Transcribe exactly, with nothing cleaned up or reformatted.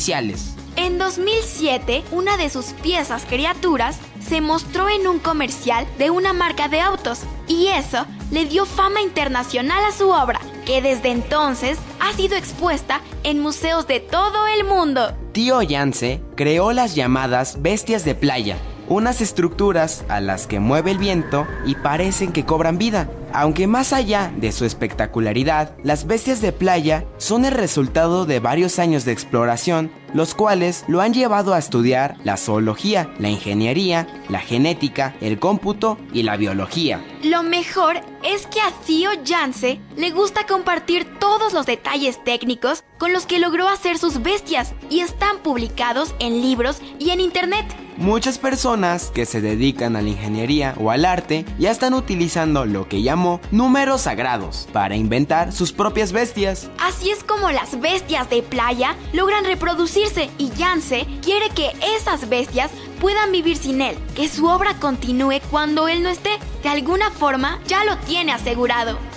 artificiales. En dos mil siete, una de sus piezas criaturas se mostró en un comercial de una marca de autos y eso le dio fama internacional a su obra, que desde entonces ha sido expuesta en museos de todo el mundo. Tío Yance creó las llamadas bestias de playa, unas estructuras a las que mueve el viento y parecen que cobran vida. Aunque más allá de su espectacularidad, las bestias de playa son el resultado de varios años de exploración, los cuales lo han llevado a estudiar la zoología, la ingeniería, la genética, el cómputo y la biología. Lo mejor es que a Tío Yance le gusta compartir todos los detalles técnicos con los que logró hacer sus bestias y están publicados en libros y en internet. Muchas personas que se dedican a la ingeniería o al arte ya están utilizando lo que llamó números sagrados para inventar sus propias bestias. Así es como las bestias de playa logran reproducirse y Yance quiere que esas bestias puedan vivir sin él, que su obra continúe cuando él no esté. De alguna forma ya lo tiene asegurado.